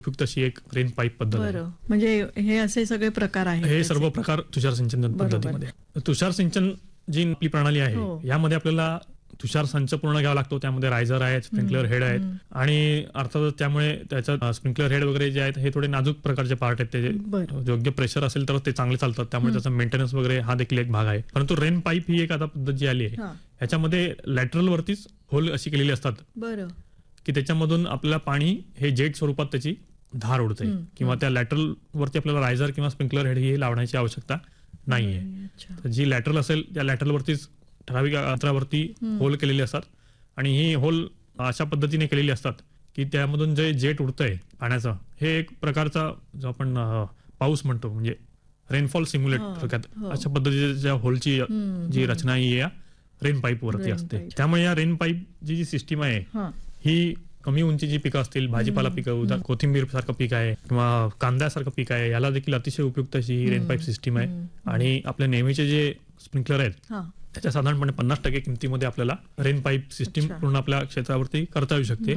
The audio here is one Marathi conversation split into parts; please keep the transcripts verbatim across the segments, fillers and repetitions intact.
उपयुक्त अशी एक रेन पाईप पद्धत आहे. बरं, म्हणजे हे असे सगळे प्रकार आहेत. हे सर्व प्रकार तुषार सिंचन पद्धतीमध्ये. तुषार सिंचन जी आपली प्रणाली आहे यामध्ये आपल्याला तुषार संच पूर्ण घ्यावा लागतो. त्यामध्ये रायझर आहेत, स्प्रिंकलर हेड आहेत आणि अर्थातच त्यामुळे त्याच्यात स्प्रिंकलर हेड वगैरे जे आहेत हे थोडे नाजूक प्रकारचे पार्ट आहेत. ते योग्य प्रेशर असेल तर ते चांगले चालतात, त्यामुळे त्याचा मेंटेनन्स वगैरे हा देखील एक भाग आहे. परंतु रेन पाईप ही एक आता पद्धत जी आली आहे याच्यामध्ये लॅटरल वरतीच होल अशी केलेली असतात. बरं, की त्याच्यामधून आपल्याला पाणी हे जेट स्वरूपात त्याची धार उडते किंवा त्या लॅटरल वरती आपल्याला रायझर किंवा स्प्रिंकलर हेड ही लावण्याची आवश्यकता नाहीये. जी लॅटरल असेल त्या लॅटरल वरतीच ठराविक अंतरावरती होल केलेले असतात आणि ही होल अशा पद्धतीने केलेली असतात की त्यामधून जे जेट उडतंय पाण्याचं हे एक प्रकारचा जो आपण पाऊस म्हणतो म्हणजे रेनफॉल सिम्युलेट थोडक्यात अशा पद्धतीच्या होलची जी रचना ही या रेन पाईप वरती असते. त्यामुळे या रेन पाईप जी जी सिस्टीम आहे ही कमी उंचीची पिकं असतील, भाजीपाला पिकं, उदाहरण कोथिंबीर सारखं पीक आहे किंवा कांद्यासारखं पीक आहे, याला देखील अतिशय उपयुक्त अशी ही रेन पाईप सिस्टीम आहे. आणि आपल्या नेहमीचे जे स्प्रिंकलर आहेत त्याच्या साधारणपणे पन्नास टक्के किमतीमध्ये आपल्याला रेन पाईप सिस्टीम पूर्ण आपल्या क्षेत्रावरती करता येऊ शकते.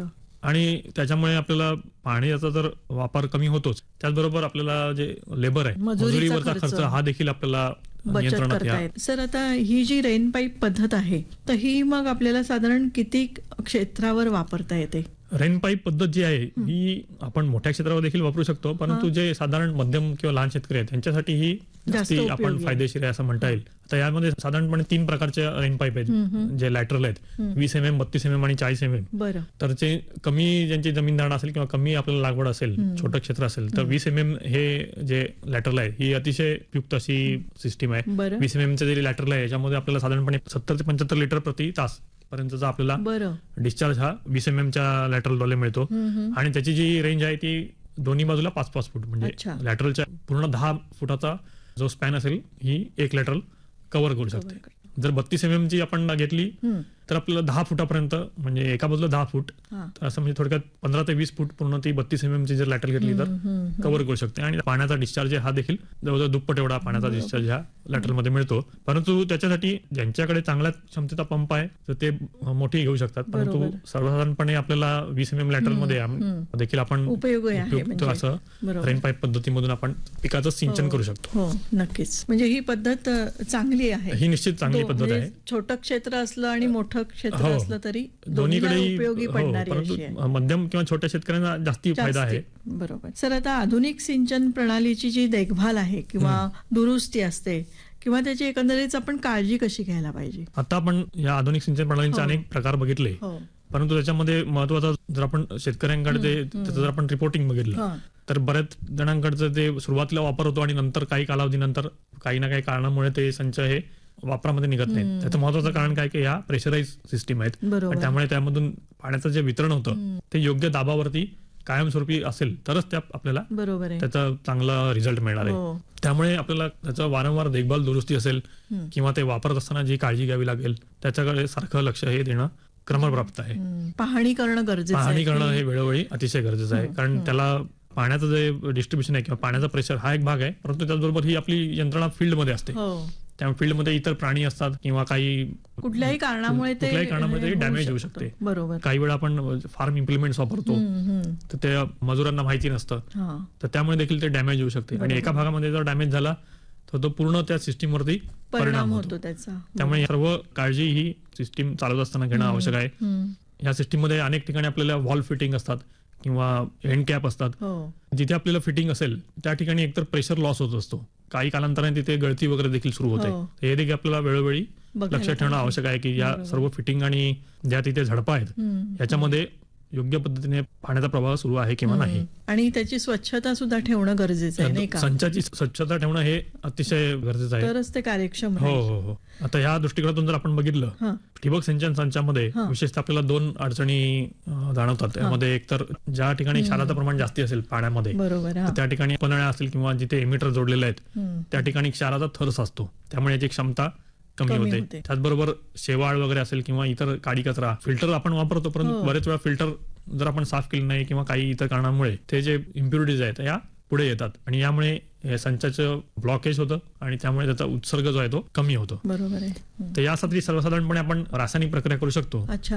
आणि त्याच्यामुळे आपल्याला पाण्याचा तर वापर कमी होतोच, त्याचबरोबर आपल्याला जे लेबर आहे मजुरीवरचा खर्च हा देखील आपल्याला नियंत्रणात आहे. सर, आता ही जी रेन पाईप पद्धत आहे तर ही मग आपल्याला साधारण किती क्षेत्रावर वापरता येते? रेन पाईप पद्धत जी आहे ही आपण मोठ्या क्षेत्रावर देखील वापरू शकतो, परंतु जे साधारण मध्यम किंवा लहान शेतकरी आहेत त्यांच्यासाठी ही जास्ती आपण फायदेशीर आहे असं म्हणता येईल. आता यामध्ये साधारणपणे तीन प्रकारचे रेन पाईप आहेत जे लॅटरल आहेत, वीस एम एम, बत्तीस एम एम आणि चाळीस एम एम. तर जे कमी ज्यांची जमीन धारणा असेल किंवा कमी आपल्याला लागवड असेल, छोटं क्षेत्र असेल तर वीस एम एम हे जे लॅटरल आहे ही अतिशय उपयुक्त अशी सिस्टीम आहे. वीस एम एमचे जे लॅटरल आहे याच्यामध्ये आपल्याला साधारणपणे सत्तर ते पंच्याहत्तर लिटर प्रति तास पर्यंतचा आपल्याला डिस्चार्ज हा वीस एम एमच्या लॅटरलद्वारे मिळतो. आणि त्याची जी रेंज आहे ती दोन्ही बाजूला पाच पाच फूट म्हणजे लॅटरलच्या पूर्ण दहा फुटाचा जो स्पॅन असेल ही एक लॅटरल कव्हर करू शकते. जर बत्तीस एम एम ची आपण घेतली तर आपल्याला दहा फुटापर्यंत म्हणजे एका बाजूला दहा फूट तर असं म्हणजे थोडक्यात पंधरा ते वीस फूट पूर्ण ती बत्तीस एम एम ची जर लॅटरल घेतली तर कव्हर करू शकते. आणि पाण्याचा डिस्चार्ज हा देखील जवळजवळ दुप्पट एवढा पाण्याचा डिस्चार्ज ह्या लॅटरलमध्ये मिळतो. परंतु त्याच्यासाठी ज्यांच्याकडे चांगल्या क्षमतेचा पंप आहे तर ते मोठी घेऊ शकतात, परंतु सर्वसाधारणपणे आपल्याला वीस एम एम लॅटरलमध्ये देखील आपण उपयुक्त असं रेन पाईप पद्धतीमधून आपण पिकाचं सिंचन करू शकतो. हो, नक्कीच. म्हणजे ही पद्धत चांगली आहे, ही निश्चित चांगली पद्धत आहे. छोटं क्षेत्र असलं आणि मोठं क्षेत्र असलं तरी दोन्हीकडे उपयोगी पडणारी, मध्यम किंवा छोट्या शेतकऱ्यांना जास्ती फायदा आहे. बरोबर. सर, आता आधुनिक सिंचन प्रणालीची जी देखभाल आहे किंवा दुरुस्ती असते किंवा त्याची एकंदरीत आपण काळजी कशी घ्यायला पाहिजे? आता आपण या आधुनिक सिंचन प्रणालींचे अनेक प्रकार बघितले, परंतु त्याच्यामध्ये महत्वाचा जर आपण शेतकऱ्यांकडे त्याचं जर आपण रिपोर्टिंग बघितलं तर बऱ्याच जणांकडचं ते सुरुवातीला वापर होतो आणि नंतर काही कालावधीनंतर काही ना काही कारणामुळे ते संच हे वापरामध्ये निघत नाहीत. त्याचं महत्वाचं कारण काय की ह्या प्रेशराईज सिस्टीम आहेत, त्यामुळे त्यामधून पाण्याचं जे वितरण होतं ते योग्य दाबावरती कायमस्वरूपी असेल तरच त्या आपल्याला त्याचा चांगला रिझल्ट मिळणार आहे. त्यामुळे आपल्याला त्याचं वारंवार देखभाल दुरुस्ती असेल किंवा ते वापरत असताना जी काळजी घ्यावी लागेल त्याच्याकडे सारखं लक्ष हे देणं क्रमप्राप्त आहे. पाहणी करणं गरजेचं आहे. पाहणी करणं हे वेळोवेळी अतिशय गरजेचं आहे, कारण त्याला पाण्याचं जे डिस्ट्रीब्युशन आहे किंवा पाण्याचा प्रेशर हा एक भाग आहे, परंतु त्याचबरोबर ही आपली यंत्रणा फील्डमध्ये असते. त्या फील्डमध्ये इतर प्राणी असतात किंवा काही कुठल्याही कारणामुळे कुठल्याही कारणामुळे डॅमेज होऊ शकते. बरोबर. काही वेळा आपण फार्म इम्प्लिमेंट्स वापरतो तर ते मजुरांना माहिती नसतं, तर त्यामुळे देखील ते डॅमेज होऊ शकते. आणि एका भागामध्ये जर डॅमेज झाला तर तो पूर्ण त्या सिस्टीम वरती परिणाम होतो त्याचा. त्यामुळे सर्व काळजी ही सिस्टीम चालवत असताना घेणं आवश्यक आहे. या सिस्टीम मध्ये अनेक ठिकाणी आपल्याला वॉल्व फिटिंग असतात किंवा एंड कॅप असतात. जिथे आपल्याला फिटिंग असेल त्या ठिकाणी एकतर प्रेशर लॉस होत असतो, काही कालांतराने तिथे गळती वगैरे देखील सुरू होते. हे देखील आपल्याला वेळोवेळी लक्षात ठेवणं आवश्यक आहे की या सर्व फिटिंग आणि ज्या तिथे झडपा आहेत याच्यामध्ये योग्य पद्धतीने पाण्याचा प्रवाह सुरू आहे किंवा नाही. आणि त्याची स्वच्छता सुद्धा ठेवणं गरजेचं आहे, नाही का? संचाची स्वच्छता ठेवणं हे अतिशय गरजेचं आहे, तरच ते कार्यक्षम हो हो हो. आता ह्या दृष्टिकोनातून जर आपण बघितलं ठिबक सिंचन संचामध्ये विशेषतः आपल्याला दोन अडचणी जाणवतात. त्यामध्ये एकतर ज्या ठिकाणी क्षाराचं प्रमाण जास्ती असेल पाण्यामध्ये त्या ठिकाणी पनळ्या असतील किंवा जिथे एमिटर जोडलेले आहेत त्या ठिकाणी क्षाराचा थर साचतो, त्यामुळे याची क्षमता कमी होते. त्याचबरोबर शेवाळ वगैरे असेल किंवा इतर काडी कचरा, फिल्टर आपण वापरतो परंतु बरेच वेळा फिल्टर जर आपण साफ केलं नाही किंवा काही इतर कारणामुळे ते जे इम्प्युरिटीज आहेत या पुढे येतात आणि यामुळे संचाचं ब्लॉकेज होतं आणि त्यामुळे त्याचा उत्सर्ग जो आहे तो कमी होतो. बरोबर आहे. तर यासाठी सर्वसाधारणपणे आपण रासायनिक प्रक्रिया करू शकतो. अच्छा.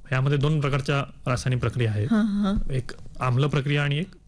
यामध्ये दोन प्रकारच्या रासायनिक प्रक्रिया आहेत. हा हा एक आम्ल प्रक्रिया आणि एक